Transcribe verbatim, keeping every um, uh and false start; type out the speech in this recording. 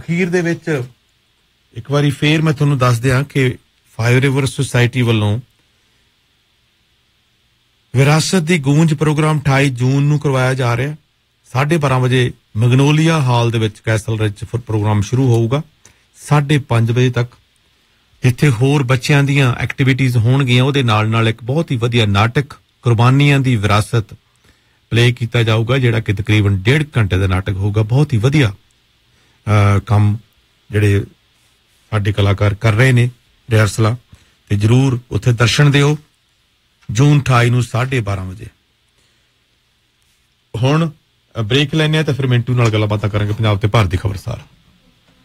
ਅਖੀਰ ਦੇ ਵਿੱਚ ਇੱਕ ਵਾਰੀ ਫੇਰ ਮੈਂ ਤੁਹਾਨੂੰ ਦੱਸ ਦਿਆਂ ਕਿ ਫਾਈਵ ਰਿਵਰ ਸੁਸਾਇਟੀ ਵੱਲੋਂ ਵਿਰਾਸਤ ਦੀ ਗੂੰਜ ਪ੍ਰੋਗਰਾਮ ਅਠਾਈ ਜੂਨ ਨੂੰ ਕਰਵਾਇਆ ਜਾ ਰਿਹਾ। ਸਾਢੇ ਬਾਰਾਂ ਵਜੇ ਮੈਗਨੋਲੀਆ ਹਾਲ ਦੇ ਵਿੱਚ ਕੈਸਲ ਰਿਚ ਪ੍ਰੋਗਰਾਮ ਸ਼ੁਰੂ ਹੋਊਗਾ ਸਾਢੇ ਪੰਜ ਵਜੇ ਤੱਕ। ਇੱਥੇ ਹੋਰ ਬੱਚਿਆਂ ਦੀਆਂ ਐਕਟੀਵਿਟੀਜ਼ ਹੋਣਗੀਆਂ, ਉਹਦੇ ਨਾਲ ਨਾਲ ਇੱਕ ਬਹੁਤ ਹੀ ਵਧੀਆ ਨਾਟਕ ਕੁਰਬਾਨੀਆਂ ਦੀ ਵਿਰਾਸਤ ਪਲੇ ਕੀਤਾ ਜਾਊਗਾ, ਜਿਹੜਾ ਕਿ ਤਕਰੀਬਨ ਡੇਢ ਘੰਟੇ ਦਾ ਨਾਟਕ ਹੋਊਗਾ। ਬਹੁਤ ਹੀ ਵਧੀਆ ਕੰਮ ਜਿਹੜੇ ਸਾਡੇ ਕਲਾਕਾਰ ਕਰ ਰਹੇ ਨੇ ਰਿਹਰਸਲਾਂ, ਤੇ ਜ਼ਰੂਰ ਉੱਥੇ ਦਰਸ਼ਨ ਦਿਓ ਜੂਨ ਅਠਾਈ ਨੂੰ ਸਾਢੇ ਬਾਰਾਂ ਵਜੇ। ਹੁਣ ਬ੍ਰੇਕ ਲੈਣੇ ਆ ਤੇ ਫਿਰ ਮਿੰਟੂ ਨਾਲ ਗੱਲਾਂ ਬਾਤਾਂ ਕਰਾਂਗੇ ਪੰਜਾਬ ਤੇ ਭਾਰਤ ਦੀ ਖਬਰਸਾਰ।